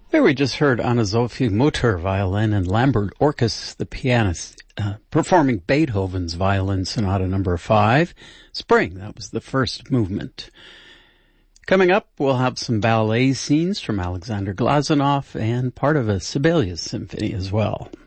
There we just heard Anna-Sophie Mutter, violin, and Lambert Orkus, the pianist, performing Beethoven's Violin Sonata No. 5, Spring. That was the first movement. Coming up, we'll have some ballet scenes from Alexander Glazunov and part of a Sibelius symphony as well.